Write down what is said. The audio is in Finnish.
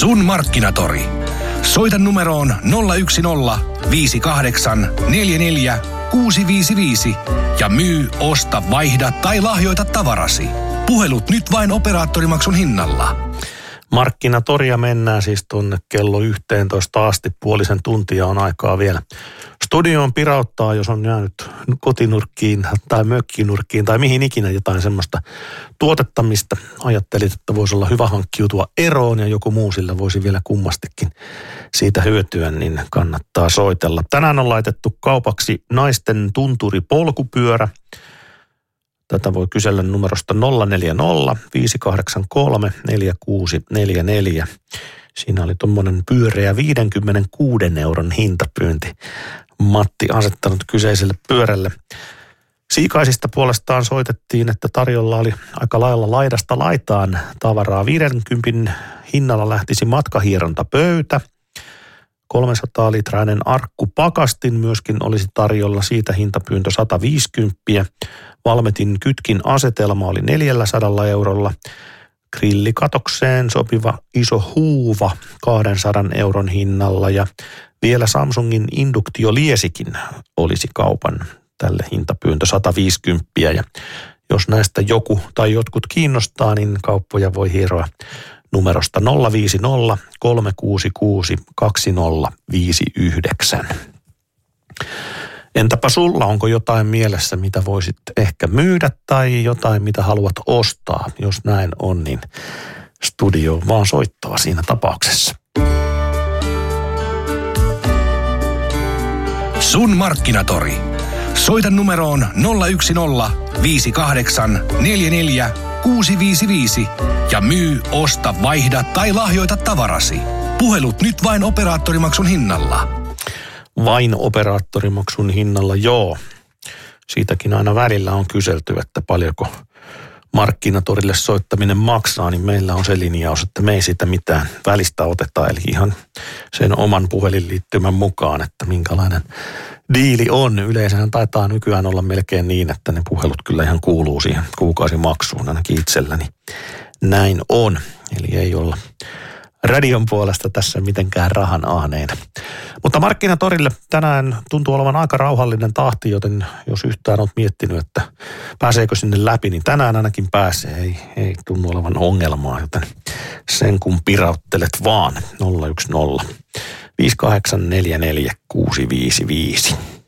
Sun Markkinatori. Soita numeroon 010 58 44 655 ja myy, osta, vaihda tai lahjoita tavarasi. Puhelut nyt vain operaattorimaksun hinnalla. Markkinatoria mennään siis tuonne kello 11 asti, puolisen tuntia on aikaa vielä. Studioon pirauttaa, jos on jäänyt kotinurkkiin tai mökkinurkkiin tai mihin ikinä jotain semmoista tuotetta, mistä ajattelit, että voisi olla hyvä hankkiutua eroon ja joku muu sillä voisi vielä kummastikin siitä hyötyä, niin kannattaa soitella. Tänään on laitettu kaupaksi naisten tunturipolkupyörä. Tätä voi kysellä numerosta 040 583 4644. Siinä oli tuommoinen pyöreä 56 euron hintapyynti Matti asettanut kyseiselle pyörälle. Siikaisista puolestaan soitettiin, että tarjolla oli aika lailla laidasta laitaan tavaraa. 50 hinnalla lähtisi matkahierontapöytä. 300-litrainen arkku pakastin myöskin olisi tarjolla, siitä hintapyyntö 150. Valmetin kytkin asetelma oli 400 eurolla. Grillikatokseen sopiva iso huuva 200 euron hinnalla ja vielä Samsungin induktioliesikin olisi kaupan, tälle hintapyyntö 150. Ja jos näistä joku tai jotkut kiinnostaa, niin kauppoja voi hieroa numerosta 050 366 2059. Entäpä sulla, onko jotain mielessä, mitä voisit ehkä myydä tai jotain, mitä haluat ostaa? Jos näin on, niin studioon vaan soittaa siinä tapauksessa. Sun Markkinatori. Soita numeroon 010 58 44 655 ja myy, osta, vaihda tai lahjoita tavarasi. Puhelut nyt vain operaattorimaksun hinnalla. Vain operaattorimaksun hinnalla, joo. Siitäkin aina välillä on kyselty, että paljonko Markkinatorille soittaminen maksaa, niin meillä on se linjaus, että me ei siitä mitään välistä oteta, eli ihan sen oman puhelinliittymän mukaan, että minkälainen diili on. Yleensähän taitaa nykyään olla melkein niin, että ne puhelut kyllä ihan kuuluu siihen kuukausimaksuun, ainakin itselläni näin on. Eli ei olla radion puolesta tässä mitenkään rahan ahneina. Mutta Markkinatorille tänään tuntuu olevan aika rauhallinen tahti, joten jos yhtään olet miettinyt, että pääseekö sinne läpi, niin tänään ainakin pääsee. Ei tunnu olevan ongelmaa, joten sen kun pirauttelet vaan 010 5844 655.